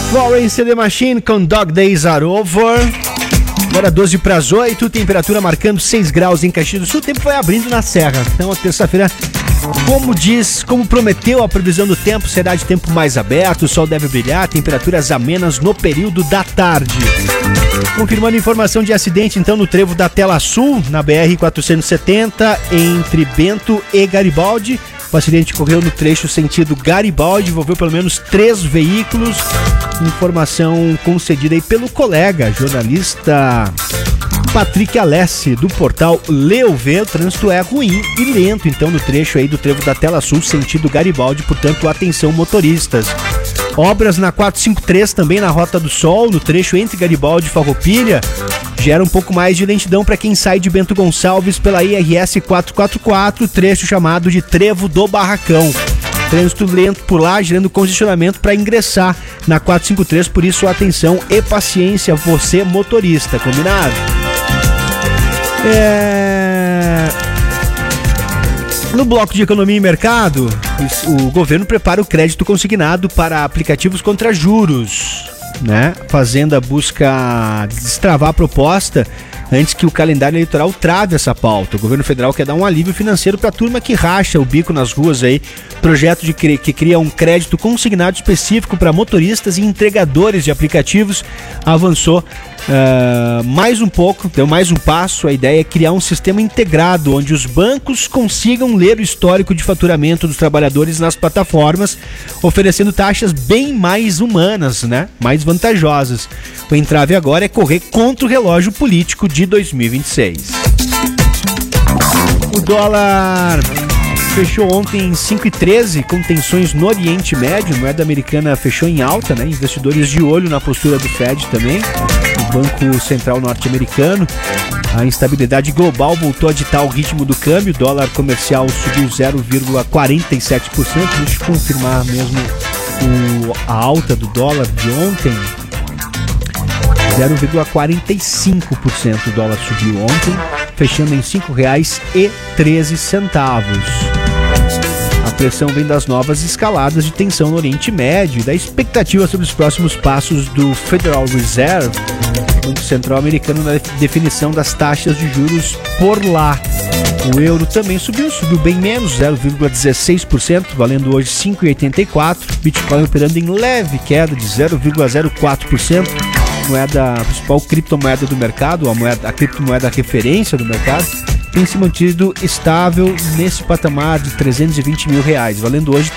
Florence and the Machine com Dog Days Are Over. Agora 12 para as 8, temperatura marcando 6 graus em Caxias do Sul. O tempo vai abrindo na serra. Então, a terça-feira, como prometeu a previsão do tempo, será de tempo mais aberto, o sol deve brilhar, temperaturas amenas no período da tarde. Confirmando informação de acidente, então, no trevo da Tela Sul, na BR-470, entre Bento e Garibaldi. O acidente ocorreu no trecho sentido Garibaldi, envolveu pelo menos 3 veículos. Informação concedida aí pelo colega, jornalista Patrick Alessi, do portal Leo V. O trânsito é ruim e lento, então, no trecho aí do trevo da Tela Sul, sentido Garibaldi, portanto, atenção motoristas. Obras na 453, também na Rota do Sol, no trecho entre Garibaldi e Farroupilha, gera um pouco mais de lentidão para quem sai de Bento Gonçalves pela IRS 444, trecho chamado de Trevo do Barracão. Trânsito lento por lá, gerando congestionamento para ingressar na 453, por isso atenção e paciência, você motorista, combinado? No bloco de economia e mercado, o governo prepara o crédito consignado para aplicativos contra juros, né? Fazenda busca destravar a proposta antes que o calendário eleitoral trave essa pauta. O governo federal quer dar um alívio financeiro para a turma que racha o bico nas ruas aí. Projeto que cria um crédito consignado específico para motoristas e entregadores de aplicativos avançou mais um pouco, deu mais um passo. A ideia é criar um sistema integrado onde os bancos consigam ler o histórico de faturamento dos trabalhadores nas plataformas, oferecendo taxas bem mais humanas, né? Mais vantajosas. O entrave agora é correr contra o relógio político de 2026. O dólar fechou ontem em 5,13, com tensões no Oriente Médio. A moeda americana fechou em alta, né? Investidores de olho na postura do Fed também, o Banco Central norte-americano. A instabilidade global voltou a ditar o ritmo do câmbio. O dólar comercial subiu 0,47%. Deixa eu confirmar mesmo a alta do dólar de ontem. 0,45% o dólar subiu ontem, fechando em R$ 5,13. A pressão vem das novas escaladas de tensão no Oriente Médio e da expectativa sobre os próximos passos do Federal Reserve, Banco Central americano, na definição das taxas de juros por lá. O euro também subiu bem menos, 0,16%, valendo hoje 5,84. Bitcoin operando em leve queda de 0,04%. A principal criptomoeda do mercado, a criptomoeda referência do mercado, tem se mantido estável nesse patamar de R$320 mil, valendo hoje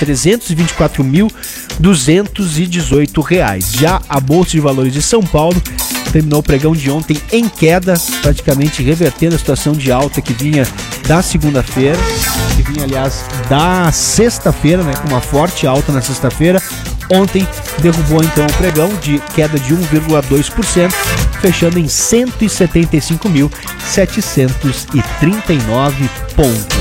R$324.218. Já a Bolsa de Valores de São Paulo terminou o pregão de ontem em queda, praticamente revertendo a situação de alta que vinha da segunda-feira, que vinha, aliás, da sexta-feira, né, com uma forte alta na sexta-feira. Ontem derrubou então o pregão de queda de 1,2%, fechando em 175.739 pontos.